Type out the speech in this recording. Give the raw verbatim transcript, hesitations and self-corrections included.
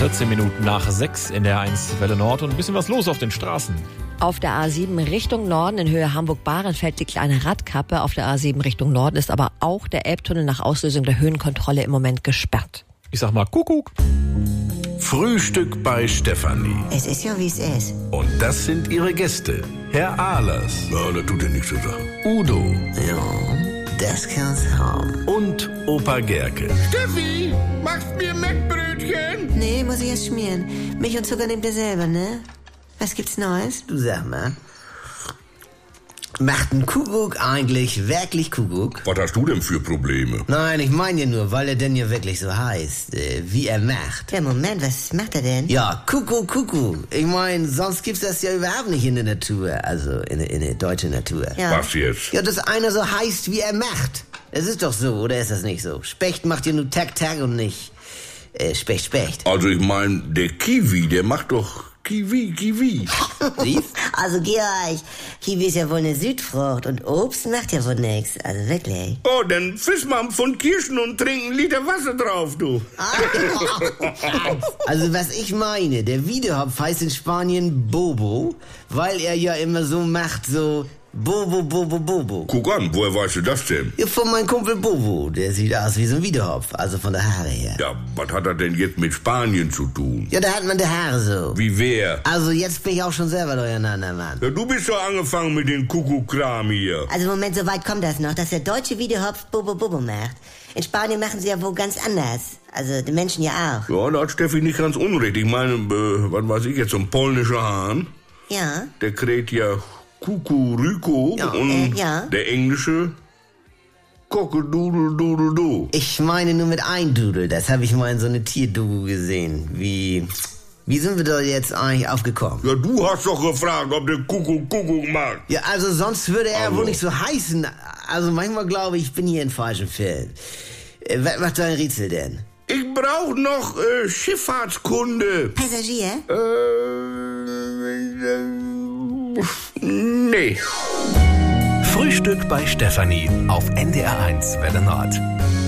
vierzehn Minuten nach sechs in der eins Welle Nord und ein bisschen was los auf den Straßen. Auf der A sieben Richtung Norden in Höhe Hamburg-Bahrenfeld die kleine Radkappe. Auf der A sieben Richtung Norden ist aber auch der Elbtunnel nach Auslösung der Höhenkontrolle im Moment gesperrt. Ich sag mal Kuckuck. Frühstück bei Stefanie. Es ist ja, wie es ist. Und das sind ihre Gäste. Herr Ahlers. Ja, das tut ja nichts zu sagen. Udo. Ja, das kann's haben. Und Opa Gerke. Steffi, machst mir Mettbrötchen? Nee, muss ich erst schmieren. Milch und Zucker nehmt ihr selber, ne? Was gibt's Neues? Du sag mal, macht ein Kuckuck eigentlich wirklich Kuckuck? Was hast du denn für Probleme? Nein, ich meine ja nur, weil er denn ja wirklich so heißt, äh, wie er macht. Ja, Moment, was macht er denn? Ja, Kuckuck, Kuckuck. Ich meine, sonst gibt's das ja überhaupt nicht in der Natur, also in, der- in der deutschen Natur. Ja. Was jetzt? Ja, dass einer so heißt, wie er macht. Es ist doch so, oder ist das nicht so? Specht macht ja nur Tag, Tag und nicht äh, Specht, Specht. Also ich meine, der Kiwi, der macht doch Kiwi, Kiwi. Siehst? Also, Georg, Kiwi ist ja wohl eine Südfrucht und Obst macht ja wohl nix. Also wirklich. Oh, dann friss mal von Kirschen und trink einen Liter Wasser drauf, du. Also was ich meine, der Wiedehopf heißt in Spanien Bobo, weil er ja immer so macht, so Bobo, Bobo, Bobo. Guck an, woher weißt du das denn? Ja, von meinem Kumpel Bobo, der sieht aus wie so ein Wiedehopf, also von der Haare her. Ja, was hat er denn jetzt mit Spanien zu tun? Ja, da hat man die Haare so. Wie wer? Also jetzt bin ich auch schon selber durcheinander, Mann. Ja, du bist doch angefangen mit dem Kuckuck-Kram hier. Also, Moment, so weit kommt das noch, dass der deutsche Wiedehopf Bobo Bobo macht. In Spanien machen sie ja wohl ganz anders. Also, die Menschen ja auch. Ja, da hat Steffi nicht ganz unrecht. Ich meine, äh, was weiß ich jetzt, so ein polnischer Hahn, Ja. der kräht ja Kukuriko Ja, und äh, ja. der englische Cockadoodle-Doodle-Do. Ich meine nur mit ein Dudel, das habe ich mal in so eine Tierdoku gesehen. Wie, wie sind wir da jetzt eigentlich aufgekommen? Ja, du hast doch gefragt, ob der Kuckuck Kuckuck mag. Ja, also sonst würde er Also. wohl nicht so heißen. Also manchmal glaube ich, ich bin hier in falschem Film. Äh, was macht dein Rätsel denn? Ich brauch noch äh, Schifffahrtskunde. Passagier? Äh, äh, nee. Frühstück bei Stefanie auf N D R eins Welle Nord.